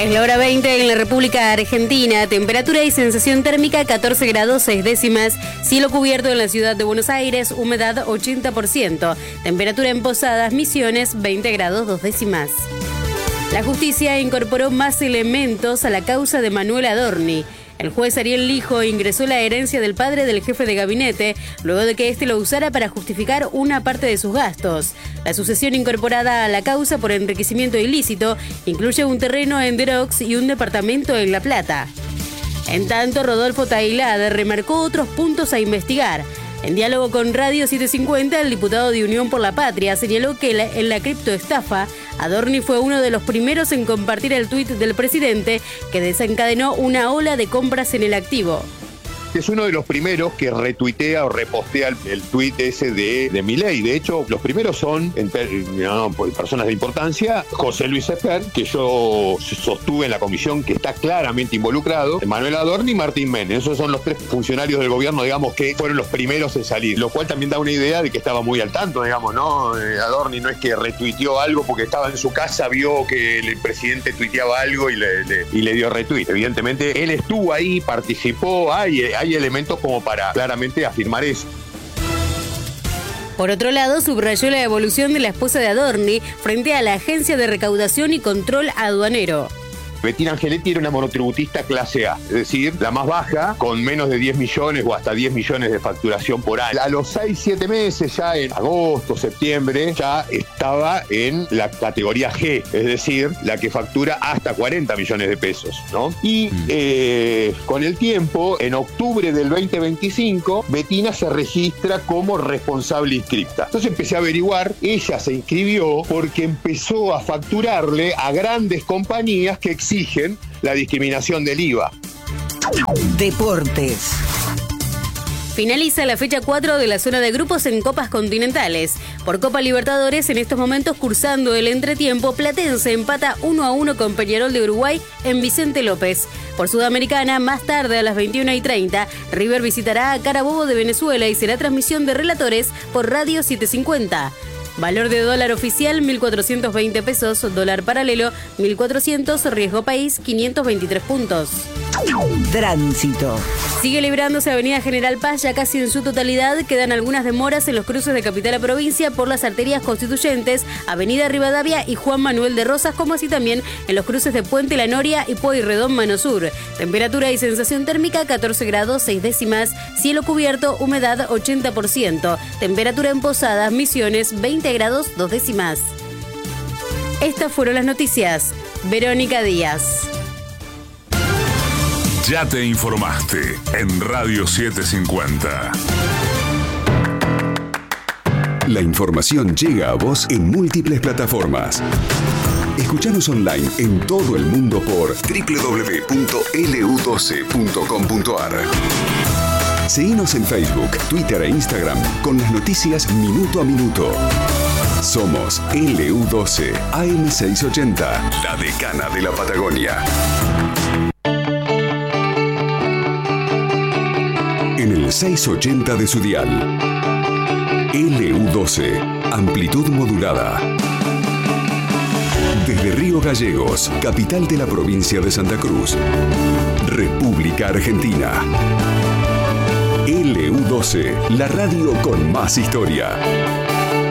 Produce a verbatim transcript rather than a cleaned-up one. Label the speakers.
Speaker 1: Es la hora veinte en la República Argentina. Temperatura y sensación térmica catorce grados seis décimas. Cielo cubierto en la ciudad de Buenos Aires. Humedad ochenta por ciento. Temperatura en Posadas, Misiones, veinte grados dos décimas. La justicia incorporó más elementos a la causa de Manuel Adorni. El juez Ariel Lijo ingresó la herencia del padre del jefe de gabinete luego de que éste lo usara para justificar una parte de sus gastos. La sucesión incorporada a la causa por enriquecimiento ilícito incluye un terreno en Derox y un departamento en La Plata. En tanto, Rodolfo Tailad remarcó otros puntos a investigar. En diálogo con Radio setecientos cincuenta, el diputado de Unión por la Patria señaló que la, en la criptoestafa, Adorni fue uno de los primeros en compartir el tuit del presidente que desencadenó una ola de compras en el activo.
Speaker 2: Es uno de los primeros que retuitea o repostea el, el tuit ese de, de Milei. De hecho, los primeros son, en, no, personas de importancia, José Luis Esper, que yo sostuve en la comisión que está claramente involucrado, Manuel Adorni y Martín Menem. Esos son los tres funcionarios del gobierno, digamos, que fueron los primeros en salir, lo cual también da una idea de que estaba muy al tanto, digamos, ¿no? Adorni no es que retuiteó algo porque estaba en su casa, vio que el presidente tuiteaba algo y le, le, y le dio retweet. Evidentemente, él estuvo ahí, participó, hay... hay elementos como para claramente afirmar eso.
Speaker 1: Por otro lado, subrayó la evolución de la esposa de Adorni frente a la Agencia de Recaudación y Control Aduanero.
Speaker 2: Bettina Angeletti era una monotributista clase A, es decir, la más baja, con menos de diez millones o hasta diez millones de facturación por año. A los seis, siete meses, ya en agosto, septiembre, ya estaba en la categoría G, es decir, la que factura hasta cuarenta millones de pesos, ¿no? Y mm. eh, con el tiempo, en octubre del veinte veinticinco, Bettina se registra como responsable inscripta. Entonces empecé a averiguar, ella se inscribió porque empezó a facturarle a grandes compañías que exigen la discriminación del I V A.
Speaker 3: Deportes.
Speaker 1: Finaliza la fecha cuatro de la zona de grupos en Copas Continentales. Por Copa Libertadores, en estos momentos cursando el entretiempo, Platense empata uno a uno con Peñarol de Uruguay en Vicente López. Por Sudamericana, más tarde a las veintiuna y treinta, River visitará a Carabobo de Venezuela y será transmisión de relatores por Radio setecientos cincuenta. Valor de dólar oficial mil cuatrocientos veinte pesos, dólar paralelo mil cuatrocientos, riesgo país quinientos veintitrés puntos.
Speaker 3: Tránsito.
Speaker 1: Sigue librándose Avenida General Paz ya casi en su totalidad. Quedan algunas demoras en los cruces de capital a provincia por las arterias constituyentes, Avenida Rivadavia y Juan Manuel de Rosas, como así también en los cruces de Puente La Noria y Pueyrredón Mano Sur. Temperatura y sensación térmica catorce grados seis décimas, cielo cubierto, humedad ochenta por ciento. Temperatura en Posadas, Misiones veinte grados dos décimas. Estas fueron las noticias. Verónica Díaz.
Speaker 4: Ya te informaste en Radio setecientos cincuenta.
Speaker 5: La información llega a vos en múltiples plataformas. Escuchanos online en todo el mundo por doble u doble u doble u punto ele u doce punto com punto a r. Seguinos en Facebook, Twitter e Instagram con las noticias minuto a minuto. Somos ele u doce A M seiscientos ochenta, la decana de la Patagonia. En el seiscientos ochenta de su dial. ele u doce, amplitud modulada. Desde Río Gallegos, capital de la provincia de Santa Cruz, República Argentina. ele u doce, la radio con más historia.